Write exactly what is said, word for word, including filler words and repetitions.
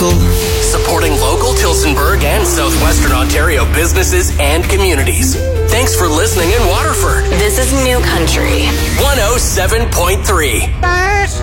local. Supporting local Tillsonburg and Southwestern Ontario businesses and communities. Thanks for listening in Waterford. This is New Country. one oh seven point three.